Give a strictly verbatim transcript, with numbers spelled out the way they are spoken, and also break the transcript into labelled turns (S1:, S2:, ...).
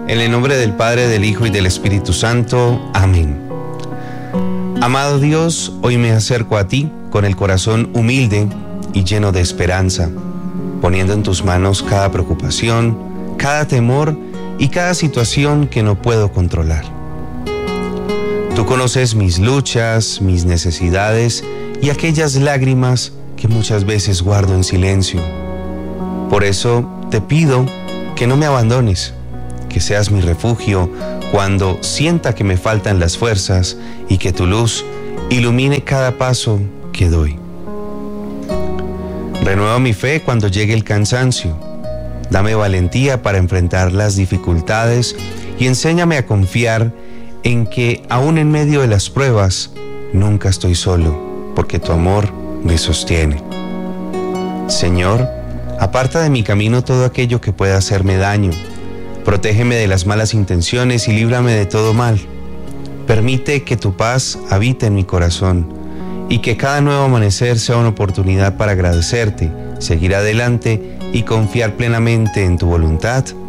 S1: En el nombre del Padre, del Hijo y del Espíritu Santo. Amén. Amado Dios, hoy me acerco a ti con el corazón humilde y lleno de esperanza, poniendo en tus manos cada preocupación, cada temor y cada situación que no puedo controlar. Tú conoces mis luchas, mis necesidades y aquellas lágrimas que muchas veces guardo en silencio. Por eso te pido que no me abandones, que seas mi refugio cuando sienta que me faltan las fuerzas y que tu luz ilumine cada paso que doy. Renueva mi fe cuando llegue el cansancio. Dame valentía para enfrentar las dificultades y enséñame a confiar en que aún en medio de las pruebas nunca estoy solo, porque tu amor me sostiene. Señor, aparta de mi camino todo aquello que pueda hacerme daño. Protégeme de las malas intenciones y líbrame de todo mal. Permite que tu paz habite en mi corazón y que cada nuevo amanecer sea una oportunidad para agradecerte, seguir adelante y confiar plenamente en tu voluntad.